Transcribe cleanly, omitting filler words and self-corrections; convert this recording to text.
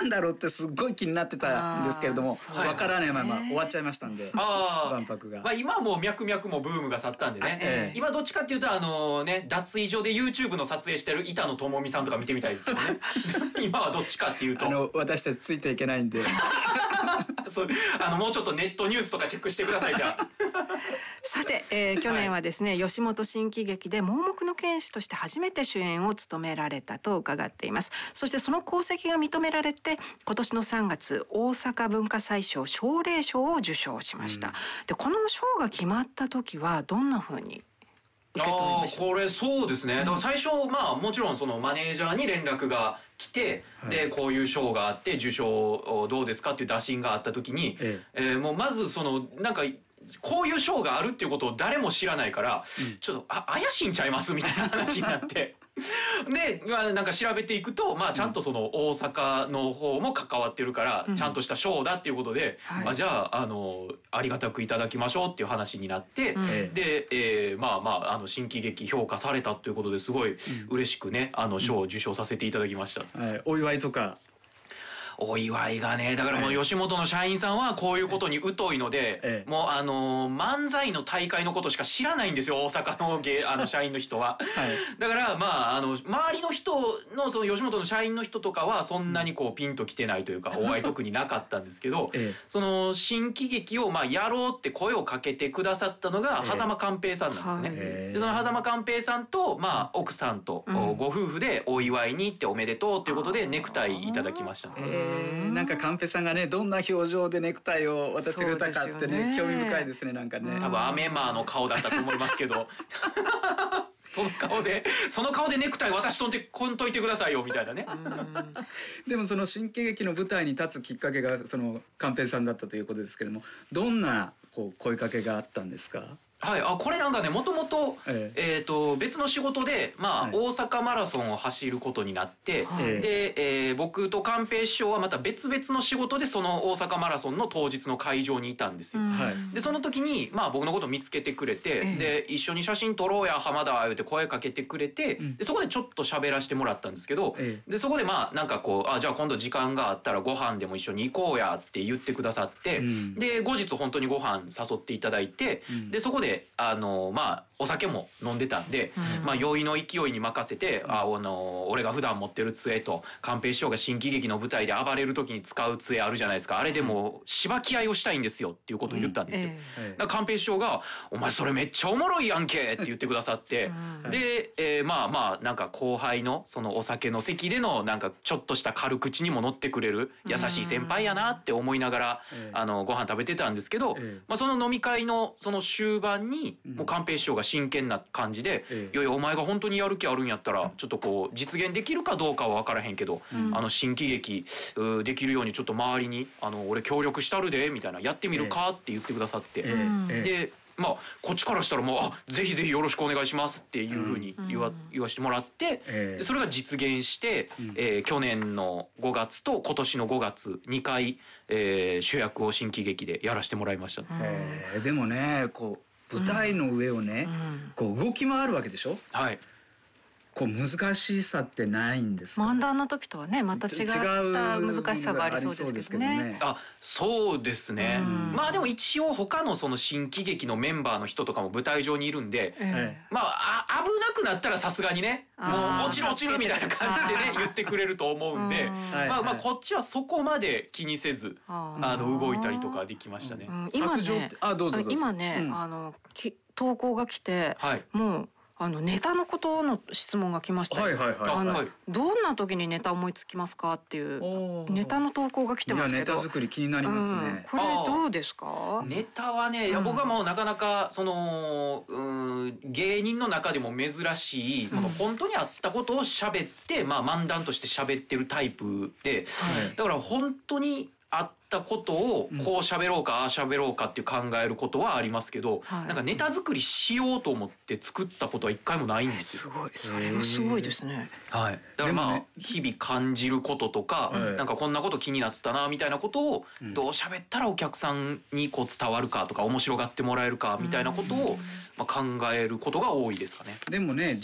なんだろうってすっごい気になってたんですけれども、わからないまま終わっちゃいましたんで、万博が。 今はもう脈々もブームが去ったんでね、今どっちかっていうと脱衣所で YouTube の撮影してる板野友美さんとか見てみたいですけどね。今はどっちかっていうと私たちついていけないんでそうもうちょっとネットニュースとかチェックしてください。じゃあさて、去年はですね、吉本新喜劇で盲目の剣士として初めて主演を務められたと伺っています。そしてその功績が認められて、今年の3月大阪文化祭賞奨励賞を受賞しました。でこの賞が決まった時はどんな風にこれそうですね。だから最初もちろんそのマネージャーに連絡が来て、でこういう賞があって受賞どうですかっていう打診があった時に、もうまずなんかこういう賞があるっていうことを誰も知らないから、ちょっと怪しいんちゃいますみたいな話になってでなんか調べていくと、ちゃんとその大阪の方も関わってるから、ちゃんとした賞だっていうことで、じゃあありがたくいただきましょうっていう話になって、で新喜劇評価されたということですごい嬉しくね、賞を受賞させていただきました。 お祝いとかお祝いがね、だからもう吉本の社員さんはこういうことに疎いので、もう漫才の大会のことしか知らないんですよ、大阪の社員の人は。だから周りの人のその吉本の社員の人とかはそんなにこうピンときてないというか、お会い特になかったんですけど、その新喜劇をやろうって声をかけてくださったのが狭間寛平さんなんですね。でその狭間寛平さんと奥さんとご夫婦でお祝いに行っておめでとうということでネクタイいただきましたね。 なんかカンペさんがね、どんな表情でネクタイを渡してくれたかってね、興味深いですね。なんかね、 多分アメマーの顔だったと思いますけどその顔でネクタイ渡しといてくださいよみたいなね。 でもその新喜劇の舞台に立つきっかけがそのカンペさんだったということですけれども、どんな声かけがあったんですか？ これなんかね、もともと別の仕事で大阪マラソンを走ることになって、で僕と寛平師匠はまた別々の仕事でその大阪マラソンの当日の会場にいたんですよ。でその時に僕のこと見つけてくれて、で一緒に写真撮ろうや浜田言うて声かけてくれて、でそこでちょっと喋らせてもらったんですけど、でそこでなんかじゃあ今度時間があったらご飯でも一緒に行こうやって言ってくださって、で後日本当にご飯誘っていただいて、でそこでお酒も飲んでたんで、酔いの勢いに任せて、俺が普段持ってる杖と寛平師匠が新喜劇の舞台で暴れる時に使う杖あるじゃないですか、あれでもしばき合いをしたいんですよっていうことを言ったんですよ。だから寛平師匠が「お前それめっちゃおもろいやんけ」って言ってくださって、でなんか後輩のそのお酒の席でのなんかちょっとした軽口にも乗ってくれる優しい先輩やなって思いながらご飯食べてたんですけど、その飲み会のその終盤にもう寛平師匠が真剣な感じで「いやいやお前が本当にやる気あるんやったらちょっと実現できるかどうかは分からへんけど、新喜劇できるようにちょっと周りに俺協力したるで」みたいな「やってみるか?」って言ってくださって、でこっちからしたらもうぜひぜひよろしくお願いしますっていうふうに言わせてもらって、でそれが実現して、去年の5月と今年の5月2回、主役を新喜劇でやらせてもらいました。 でもね、舞台の上をね、動き回るわけでしょ。難しさってないんですか？ 漫談の時とはね、また違った難しさがありそうですけどね。 そうですね。でも一応他のその新喜劇のメンバーの人とかも舞台上にいるんで、危なくなったらさすがにね、もう落ちるみたいな感じでね言ってくれると思うんで、こっちはそこまで気にせず動いたりとかできましたね。 今ね投稿が来て、もうネタのことの質問が来ましたよ。どんな時にネタ思いつきますかっていうネタの投稿が来てますけど、 ネタ作り気になりますね。 これどうですか？ ネタはね、僕はもうなかなか芸人の中でも珍しい本当にあったことを喋って漫談として喋ってるタイプで、だから本当にあったことをこう喋ろうかああ喋ろうかっていう考えることはありますけど、なんかネタ作りしようと思って作ったことは一回もないんですよ。 すごい、それはすごいですね。 だから日々感じることとか、なんかこんなこと気になったなみたいなことをどう喋ったらお客さんに伝わるかとか面白がってもらえるかみたいなことを考えることが多いですかね。 でもね、